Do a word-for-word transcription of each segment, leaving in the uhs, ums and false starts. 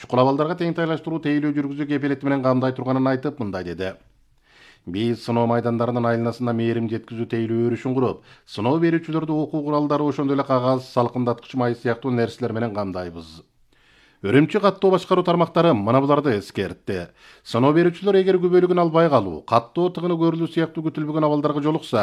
чукул абалдарга теңтайлаштыруу тейлөө жүргүзүү кепилети менен камдай турганын айтып, мындай деди. Биз сыноо майдандарынын айланасында мээрим жеткизүү тейлөө өрүшүн куруп, сыноо берүүчүлөрдү окуу куралдары ошондой эле кагаз, салкындаткыч май сыяктуу нерселер менен камдайбыз. Өрүмчү каттоо башкаруу тармактары мына буларды эскертти. Сыноо берүүчүлөр эгер күбөлүгүн албай калуу, каттоо тыгыны көрүлүү сыяктуу күтүлбөгөн абалдарга жолукса,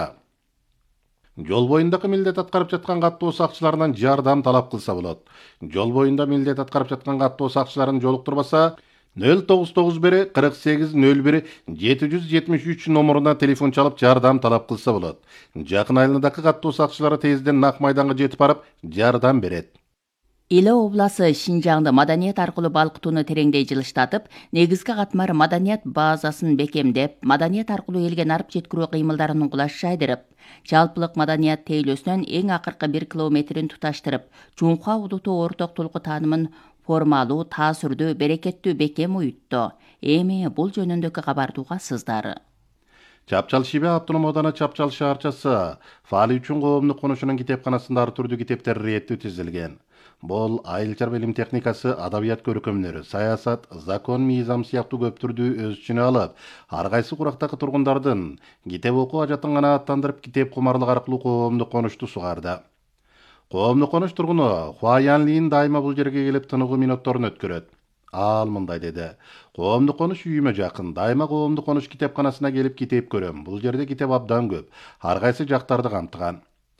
жол боюндагы милдет аткарып жаткан каттоо сакчыларынан жардам талап кылса болот. Жол боюнда милдет аткарып жаткан каттоо сакчыларын жолуктурбаса, нөл тогуз тогуз бир кырк сегиз нөл бир жети жүз жетимиш үч номуруна телефон чалып жардам талап кылса болот. Жакын айланадагы каттоо сакчылары тезден нак майданга жетип барып жардам берет. Иле обласы Шинжаңды маданият аркылуу балкытууну тереңдей жылыштатып, негизги катмар маданият базасын бекемдеп, маданият аркылуу элге нарып жеткирүү кыймылдарын кулаш жайдырып, жалпылык маданият тейлөөсүнөн эң акыркы бир километрин туташтырып, Жуңха улуттуу орток толку таанымын формалуу, таасирдүү, берекеттүү бекем уютту. Эми бул жөнүндөгү кабарды угасыздар. Чапчал Шибе автоном ооданы Чапчал шаарчасы фаали үчүн коомдук конушунун китепканасында ар түрдүү китептер реттүү түзүлгөн. Бул айылчар билим техникасы, адабият көркөмдөрү, саясат, закон, мыйзам сыяктуу көп түрдүү өз ичине алып, ар кайсы курактагы тургундардын китеп окуу ажатын гана аттандырып, китеп кумарлык аркылуу коомдук конушту сугарды. Коомдук конуш тургуну Хуаян Лин дайыма бул жерге келип тыныгуу минутторун өткөрөт. Ал мындай деди. Коомдук конуш үйүмө жакын. Дайыма коомдук конуш китепканасына келип китеп көрөм. Бул жерде китеп абдан көп. Ар кайсы жактарды камтыган.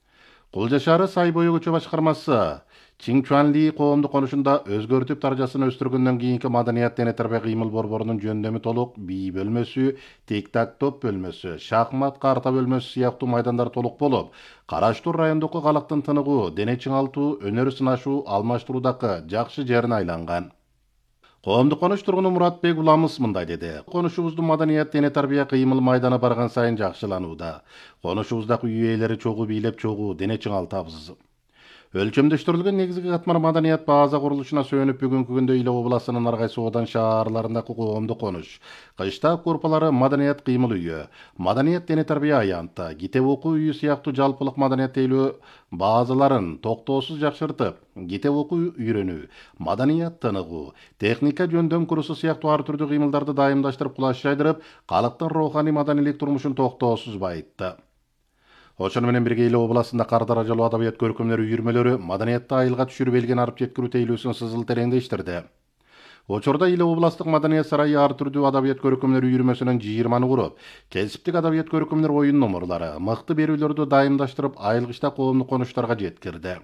Кулжа шаары Сай бою көчө башкармасы Чинчуанли коомдук конушунда өзгөртүп таржасын өстүргөндөн кийинки маданият дене тарбия кыймыл борборунун жөндөмү толук бий бөлмөсү, тик-так топ бөлмөсү, шахмат карта бөлмөсү сыяктуу майдандар толук болуп, караштуу райондогу калктын тыныгуу, дене чыңалтуу, өнөр сынашуу, алмаштыруудагы жакшы жерине айланган. Коомдук конуш тургуну Муратбек Уламыс мындай деди. Конушубуздун маданият дене тарбия кыймыл майданы барган сайын жакшыланууда. Конушубуздагы үй ээлери чогуу бийлеп, чогуу дене чыңалтабыз. Өлчөмдөштүрүлгөн негизги катмар маданият база курулушуна сөөнүп, бүгүнкү күндө Иле областынын ар кайсы одан шаарларындагы коомдук конуш, кыштак корпалары маданият кыймыл үйү, маданият дене тарбия аянты, китеп окуу үйү сыяктуу жалпылык маданият тейлөө базаларын токтоосуз жакшыртып, китеп окуу үйрөнүү, маданият тыныгуу, техника жөндөм курсу сыяктуу ар түрдүү кыймылдарды дайымдаштырып, кулаш жайдырып, калктын руханий маданилик турмушун токтоосуз байытты. Ошону менен бирге Иле областында кар даражалуу адабият көркөмдөр үйүрмөлөрү маданиятты айылга түшүрүп элге арып жеткирүү тейлөөсүн сызыл тереңдештирди. Учурда Иле областык маданият сарайы ар түрдүү адабият көркөмдөр үйүрмөсүнүн жыйырманы куруп, кесиптик адабият көркөмдөр оюн номурлары, мыкты берүүлөрдү дайымдаштырып, айылгычта коомдук конуштарга жеткирди.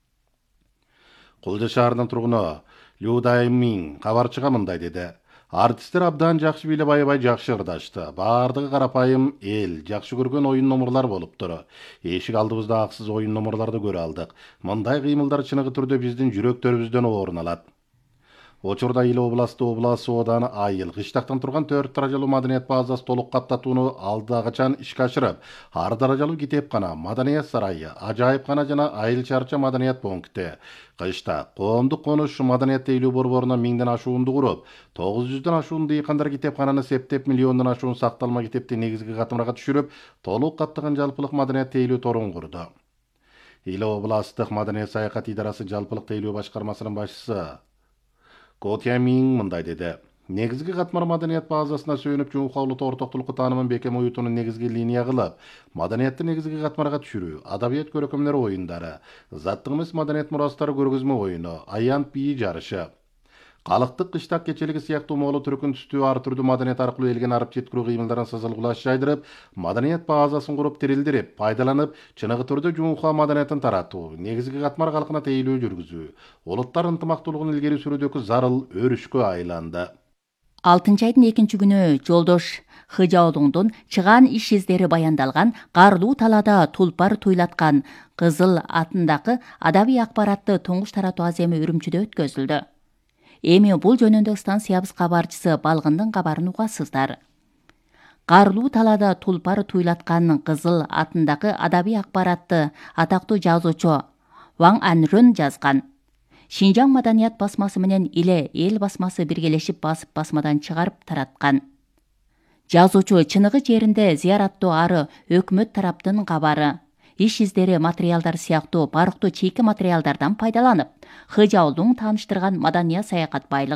Кулжа шаарынын тургуну Лю Даймин кабарчыга мындай деди. Артисттер абдан жакшы бийлеп, аябай жакшы ырдашты. Баардыгы карапайым эл, жакшы көргөн оюн номурлар болуптур. Эшик алдыбызда аксыз оюн номурларды көрө алдык. Мындай кыймылдар чыныгы түрдө биздин жүрөктөрүбүздөн орун алат. Учурда Иле областы обласы ооданы айыл, кыштактан турган төрт даражалуу маданият базасы толук каптатууну алдагычан ишке ашырып, ар даражалуу китепкана, маданият сарайы, ажайыпкана жана айыл чарча маданият пункти, кышта коомдук конуш маданият тейлөө борборуна миңден ашуунду куруп, тогуз жүздөн ашуун дыйкандар китепкананы септеп, миллиондон ашуун сакталма китепти негизги катмарга түшүрүп, толук каптаган жалпылык маданият тейлөө торун курду. Иле областык маданият саякат идарасы жалпылык тейлөө башкармасынын башчысы Котямин мындай деди. Негизги катмар маданият базасына сөөнүп, Жуңха улуттуу орток толку таанымын бекем уютууну негизги линия кылып, маданиятты негизги катмарга түшүрүү, адабият көркөмдөр оюндары, заттык эмес маданият мурастары көргөзмө оюну, аянт бии жарышы, калктык кыштак кечелиги сыяктуу моолу түркүн түстүү ар түрдүү маданият аркылуу элге арып жеткирүү кыймылдарын сызыл кулаш жайдырып, маданият базасын куруп, тирилдирип, пайдаланып, чыныгы түрдө Жуңха маданиятын таратуу, негизги катмар калкына тейлөө жүргүзүү, улуттар ынтымактуулугун илгери сүрүүдөгү зарыл өрүшкө айланды. алтынчы айдын экинчи күнү Жолдош Хыжаолуңдун чыгаан иш издери баяндалган Карлуу талаада тулпар туйлаткан кызыл атындагы адабий акбаратты туңгуш таратуу аземи Үрүмчүдө өткөзүлдү. Эми бул жөнүндө станциябыз кабарчысы Балгындын кабарын угасыздар. Карлуу талаада тулпар туйлаткан кызыл атындагы адабий акбаратты атактуу жазуучу Ваң Анрөн жазган. Шинжаң маданият басмасы менен Иле эл басмасы биргелешип басып басмадан чыгарып тараткан. Жазуучу чыныгы жеринде зыяраттоо ары өкмөт тараптын кабары, иш издери материалдар сыяктуу барктуу чийки материалдардан пайдаланып, Хыжаолуң тааныштырган маданият саякат байлыгы